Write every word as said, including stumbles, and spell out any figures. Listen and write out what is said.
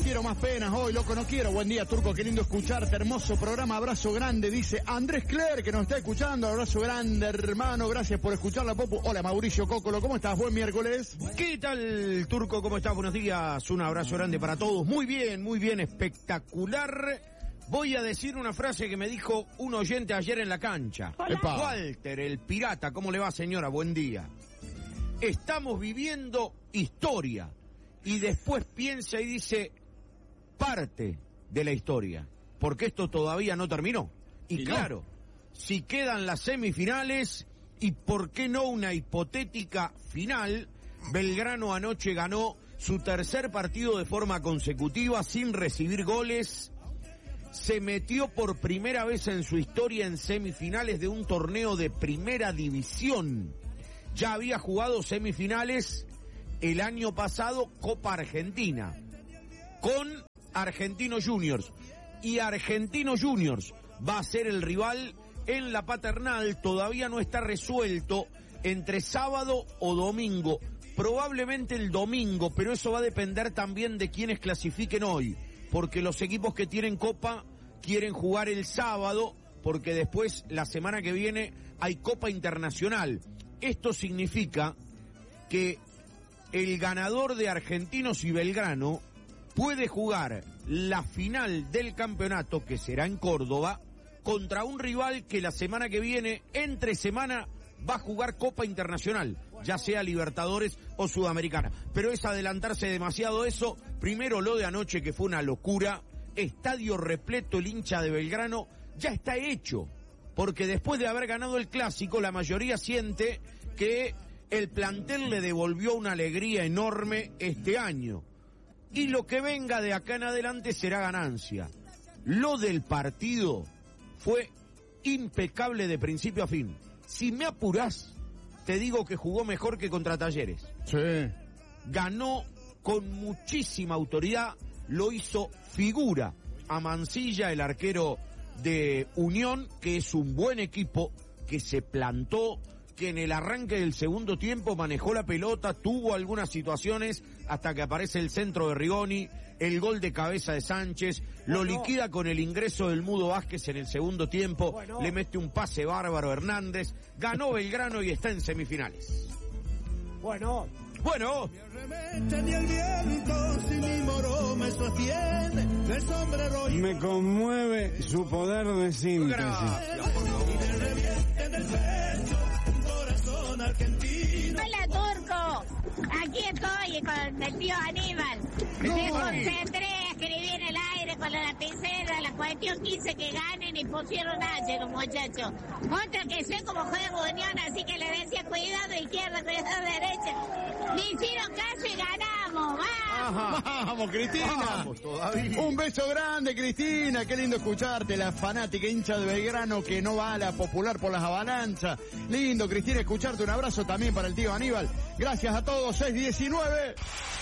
quiero más penas hoy, loco, no quiero. Buen día, Turco, qué lindo escucharte, hermoso programa, abrazo grande, dice Andrés Cler, que nos está escuchando, abrazo grande, hermano, gracias por escucharla, Popu. Hola, Mauricio Cócolo, ¿cómo estás? Buen miércoles. ¿Qué tal, Turco? ¿Cómo estás? Buenos días, un abrazo grande para todos. Muy bien, muy bien, espectacular. Voy a decir una frase que me dijo un oyente ayer en la cancha. Epa. Walter, el pirata, ¿cómo le va, señora? Buen día. Estamos viviendo historia. Y después piensa y dice, parte de la historia. Porque esto todavía no terminó. Y, y claro, no. Si quedan las semifinales, y por qué no una hipotética final, Belgrano anoche ganó su tercer partido de forma consecutiva sin recibir goles. Se metió por primera vez en su historia en semifinales de un torneo de primera división. Ya había jugado semifinales el año pasado, Copa Argentina, con Argentinos Juniors. Y Argentinos Juniors va a ser el rival en la Paternal. Todavía no está resuelto entre sábado o domingo. Probablemente el domingo, pero eso va a depender también de quienes clasifiquen hoy. Porque los equipos que tienen Copa quieren jugar el sábado, porque después, la semana que viene, hay Copa Internacional. Esto significa que el ganador de Argentinos y Belgrano puede jugar la final del campeonato, que será en Córdoba, contra un rival que la semana que viene, entre semana, va a jugar Copa Internacional, ya sea Libertadores o Sudamericana. Pero es adelantarse demasiado eso. Primero lo de anoche, que fue una locura. Estadio repleto, el hincha de Belgrano ya está hecho. Porque después de haber ganado el clásico, la mayoría siente que el plantel le devolvió una alegría enorme este año. Y lo que venga de acá en adelante será ganancia. Lo del partido fue impecable de principio a fin. Si me apurás, te digo que jugó mejor que contra Talleres. Sí. Ganó con muchísima autoridad, lo hizo figura a Mancilla, el arquero de Unión, que es un buen equipo, que se plantó, que en el arranque del segundo tiempo manejó la pelota, tuvo algunas situaciones hasta que aparece el centro de Rigoni, el gol de cabeza de Sánchez, lo bueno. liquida con el ingreso del Mudo Vázquez en el segundo tiempo, bueno. le mete un pase bárbaro Hernández, ganó Belgrano y está en semifinales. Bueno, bueno. Me conmueve su poder de síntesis. Hola, Turco. Aquí estoy con el tío Aníbal. Me concentré a escribir en el aire con la lapicera. La cuestión quise que ganen y pusieron H los muchachos. Otra que sé cómo juega Unión, así que le decía cuidado izquierda, cuidado derecha. Me hicieron caso y ganamos. ¡Vamos! ¡Vamos, Cristina! Vamos, todavía. Un beso grande, Cristina. Qué lindo escucharte. La fanática hincha de Belgrano que no va a la popular por las avalanchas. Lindo, Cristina, escucharte. Un abrazo también para el tío Aníbal. Gracias a todos. seis diecinueve.